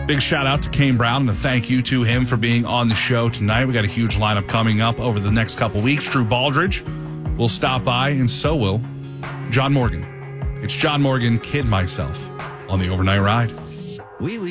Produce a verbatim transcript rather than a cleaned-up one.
Big shout out to Kane Brown and a thank you to him for being on the show tonight. We got a huge lineup coming up over the next couple weeks. Drew Baldridge will stop by, and so will John Morgan. It's John Morgan, Kid Myself, on the Overnight Ride. Oui, oui.